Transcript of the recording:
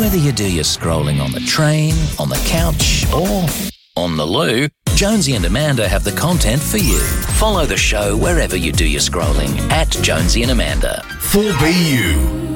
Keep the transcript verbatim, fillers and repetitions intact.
Whether you do your scrolling on the train, on the couch, or on the loo, Jonesy and Amanda have the content for you. Follow the show wherever you do your scrolling at Jonesy and Amanda. four B U